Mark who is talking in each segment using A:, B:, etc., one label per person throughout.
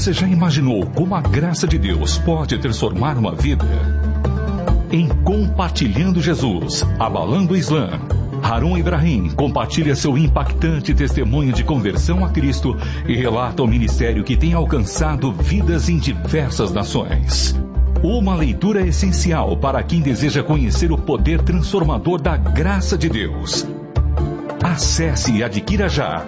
A: Você já imaginou como a graça de Deus pode transformar uma vida? Em Compartilhando Jesus, Abalando o Islã, Harun Ibrahim compartilha seu impactante testemunho de conversão a Cristo e relata o ministério que tem alcançado vidas em diversas nações. Uma leitura essencial para quem deseja conhecer o poder transformador da graça de Deus. Acesse e adquira já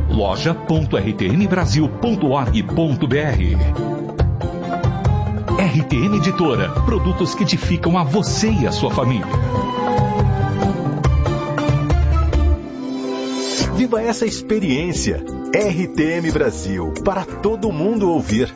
A: loja.rtmbrasil.org.br. RTM Editora, produtos que edificam a você e a sua família.
B: Viva essa experiência. RTM Brasil, para todo mundo ouvir.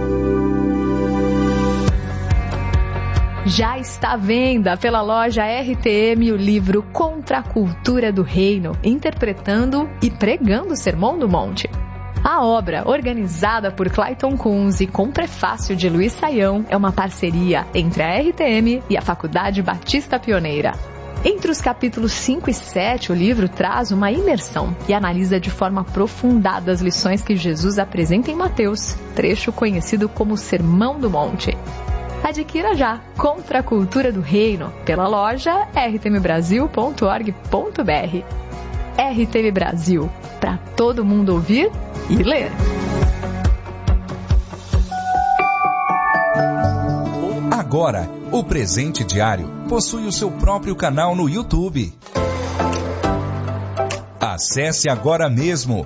C: Já está à venda pela loja RTM o livro Contra a Cultura do Reino, interpretando e pregando o Sermão do Monte. A obra, organizada por Clayton Kunz e com prefácio de Luiz Saião, é uma parceria entre a RTM e a Faculdade Batista Pioneira. Entre os capítulos 5 e 7, o livro traz uma imersão e analisa de forma aprofundada as lições que Jesus apresenta em Mateus, trecho conhecido como Sermão do Monte. Adquira já Contra a Cultura do Reino pela loja rtmbrasil.org.br. RTM Brasil, para todo mundo ouvir e ler.
D: Agora, o Presente Diário possui o seu próprio canal no YouTube. Acesse agora mesmo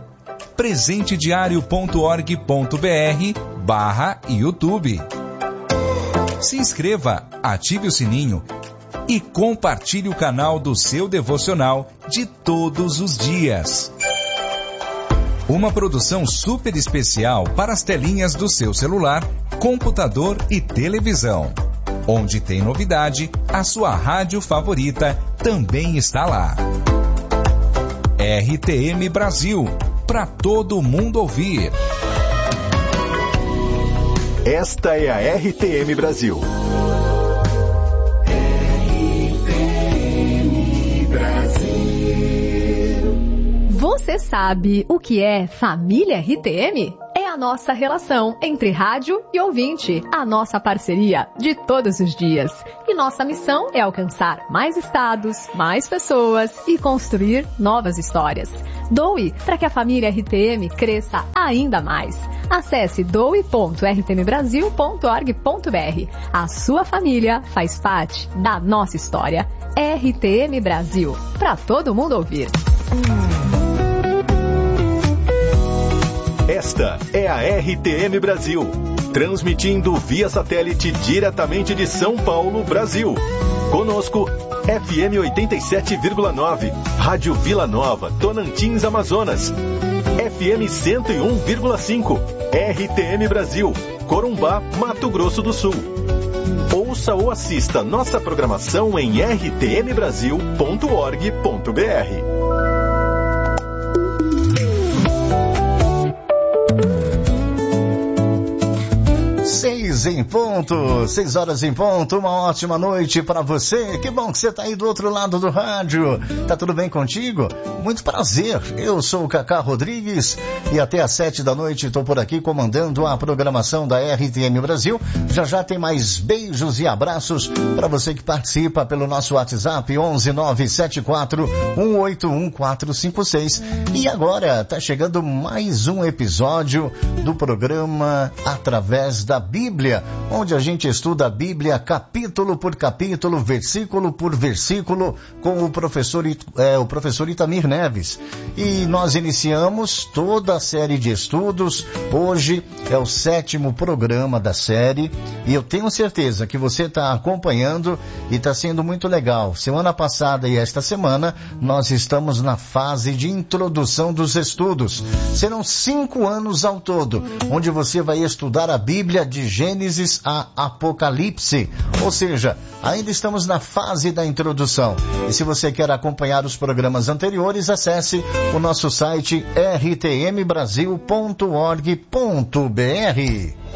D: presentediario.org.br/YouTube. Se inscreva, ative o sininho e compartilhe o canal do seu devocional de todos os dias. Uma produção super especial para as telinhas do seu celular, computador e televisão. Onde tem novidade, a sua rádio favorita também está lá. RTM Brasil, para todo mundo ouvir.
B: Esta é a RTM Brasil.
C: RTM Brasil. Você sabe o que é família RTM? É a nossa relação entre rádio e ouvinte, a nossa parceria de todos os dias. E nossa missão é alcançar mais estados, mais pessoas e construir novas histórias. Doe para que a família RTM cresça ainda mais. Acesse doe.rtmbrasil.org.br. A sua família faz parte da nossa história. RTM Brasil, para todo mundo ouvir.
B: Esta é a RTM Brasil, transmitindo via satélite diretamente de São Paulo, Brasil. Conosco, FM 87,9, Rádio Vila Nova, Tonantins, Amazonas. FM 101,5, RTM Brasil, Corumbá, Mato Grosso do Sul. Ouça ou assista nossa programação em rtmbrasil.org.br.
E: 6 horas em ponto, uma ótima noite para você. Que bom que você está aí do outro lado do rádio. Tá tudo bem contigo? Muito prazer, eu sou o Cacá Rodrigues e até às 7 da noite estou por aqui comandando a programação da RTM Brasil. Já tem mais beijos e abraços para você que participa pelo nosso WhatsApp 11974181456. E agora tá chegando mais um episódio do programa Através da Bíblia, onde a gente estuda a Bíblia capítulo por capítulo, versículo por versículo, com o professor Itamir Neves. E nós iniciamos toda a série de estudos. Hoje é o 7º programa da série e eu tenho certeza que você está acompanhando e está sendo muito legal. Semana passada e esta semana nós estamos na fase de introdução dos estudos. Serão 5 anos ao todo, onde você vai estudar a Bíblia de Gênesis a Apocalipse, ou seja, ainda estamos na fase da introdução. E se você quer acompanhar os programas anteriores, acesse o nosso site rtmbrasil.org.br.